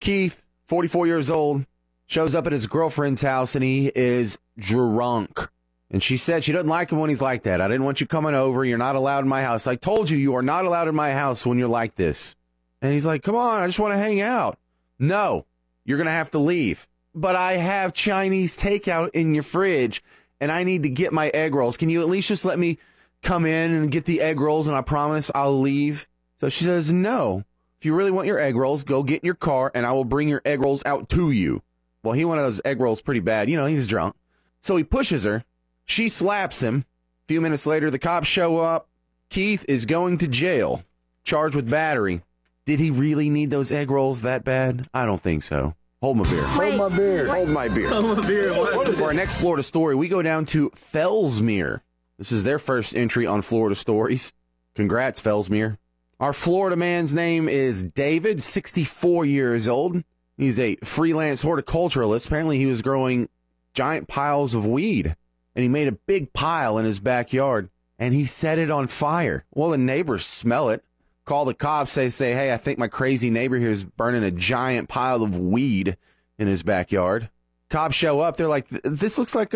Keith, 44 years old, shows up at his girlfriend's house and he is drunk. And she said she doesn't like him when he's like that. I didn't want you coming over. You're not allowed in my house. I told you you are not allowed in my house when you're like this. And he's like, come on, I just want to hang out. No, you're going to have to leave. But I have Chinese takeout in your fridge and I need to get my egg rolls. Can you at least just let me come in and get the egg rolls and I promise I'll leave? So she says, no. If you really want your egg rolls, go get in your car and I will bring your egg rolls out to you. Well, he wanted those egg rolls pretty bad. You know, he's drunk. So he pushes her. She slaps him. A few minutes later, the cops show up. Keith is going to jail, charged with battery. Did he really need those egg rolls that bad? I don't think so. Hold my beer. Hold my beer. Hold my beer. Hold my beer. For our next Florida story, we go down to Fellsmere. This is their first entry on Florida Stories. Congrats, Fellsmere. Our Florida man's name is David, 64 years old. He's a freelance horticulturalist. Apparently, he was growing giant piles of weed, and he made a big pile in his backyard, and he set it on fire. Well, the neighbors smell it, call the cops, they say, hey, I think my crazy neighbor here is burning a giant pile of weed in his backyard. Cops show up. They're like, this looks like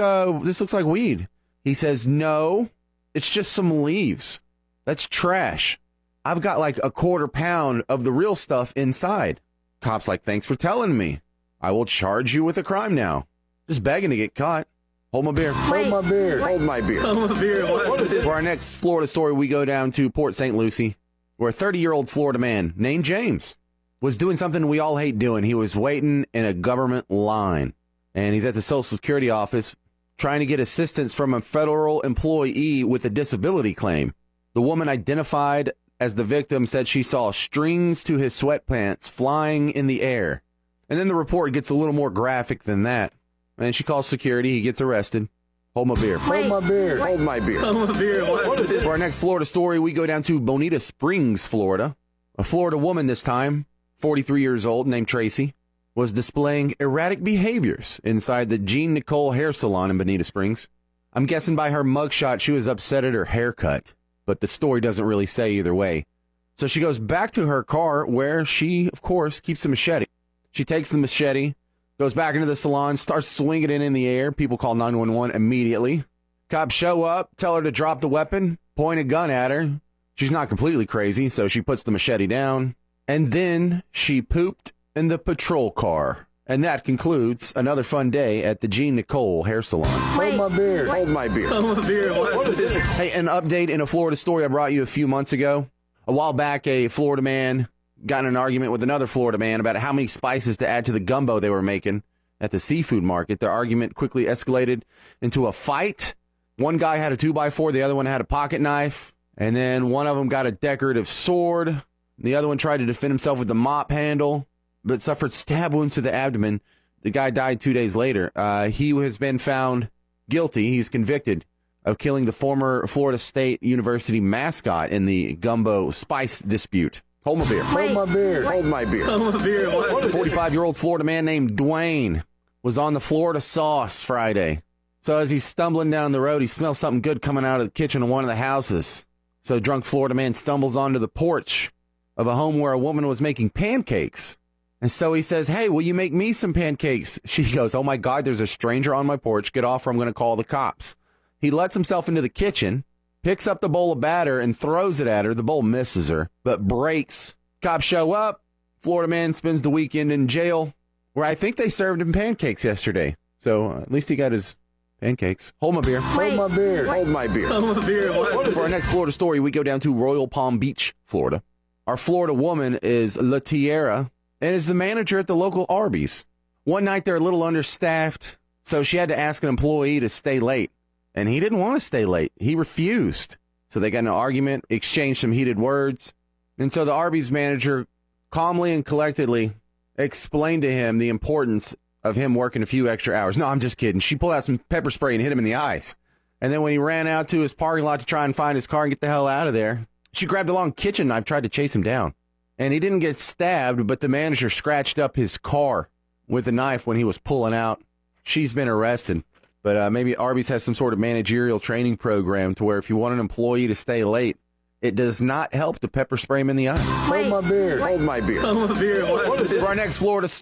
weed. He says, no, it's just some leaves. That's trash. I've got like a quarter pound of the real stuff inside. Cops like, thanks for telling me. I will charge you with a crime now. Just begging to get caught. Hold my beer. Hold my beer. Hold my beer. Hold my beer. For our next Florida story, we go down to Port St. Lucie, where a 30-year-old Florida man named James was doing something we all hate doing. He was waiting in a government line, and he's at the Social Security office trying to get assistance from a federal employee with a disability claim. The woman identified as the victim said she saw strings to his sweatpants flying in the air. And then the report gets a little more graphic than that. And she calls security. He gets arrested. Hold my beer. Hold my beer. Hold my beer. Hold my beer. For our next Florida story, we go down to Bonita Springs, Florida. A Florida woman this time, 43 years old, named Tracy, was displaying erratic behaviors inside the Jean Nicole hair salon in Bonita Springs. I'm guessing by her mugshot she was upset at her haircut, but the story doesn't really say either way. So she goes back to her car where she, of course, keeps a machete. She takes the machete, goes back into the salon, starts swinging it in the air. People call 911 immediately. Cops show up, tell her to drop the weapon, point a gun at her. She's not completely crazy, so she puts the machete down. And then she pooped in the patrol car. And that concludes another fun day at the Jean Nicole hair salon. Hold my beer. Hold my beer. Hold my beer. Hey, an update in a Florida story I brought you a few months ago. A while back, a Florida man got in an argument with another Florida man about how many spices to add to the gumbo they were making at the seafood market. Their argument quickly escalated into a fight. One guy had a 2x4, the other one had a pocket knife, and then one of them got a decorative sword. The other one tried to defend himself with the mop handle, but suffered stab wounds to the abdomen. The guy died 2 days later. He has been found guilty. He's convicted of killing the former Florida State University mascot in the gumbo spice dispute. Hold my beer. Hold my beer. Hold my beer. Hold my beer. 45-year-old Florida man named Dwayne was on the Florida sauce Friday. So as he's stumbling down the road, he smells something good coming out of the kitchen of one of the houses. So drunk Florida man stumbles onto the porch of a home where a woman was making pancakes. And so he says, hey, will you make me some pancakes? She goes, oh my God, there's a stranger on my porch. Get off or I'm going to call the cops. He lets himself into the kitchen, picks up the bowl of batter and throws it at her. The bowl misses her, but breaks. Cops show up. Florida man spends the weekend in jail, where I think they served him pancakes yesterday. So at least he got his pancakes. Hold my beer. Hold my beer. Hold my beer. Hold my beer. For our next Florida story, we go down to Royal Palm Beach, Florida. Our Florida woman is LaTierra and is the manager at the local Arby's. One night they're a little understaffed, so she had to ask an employee to stay late. And he didn't want to stay late. He refused. So they got in an argument, exchanged some heated words. And so the Arby's manager calmly and collectedly explained to him the importance of him working a few extra hours. No, I'm just kidding. She pulled out some pepper spray and hit him in the eyes. And then when he ran out to his parking lot to try and find his car and get the hell out of there, she grabbed a long kitchen knife, tried to chase him down. And he didn't get stabbed, but the manager scratched up his car with a knife when he was pulling out. She's been arrested. But maybe Arby's has some sort of managerial training program to where if you want an employee to stay late, it does not help to pepper spray him in the eyes. Hold my beer. Hold my beer. Hold my beer. For our next Florida story.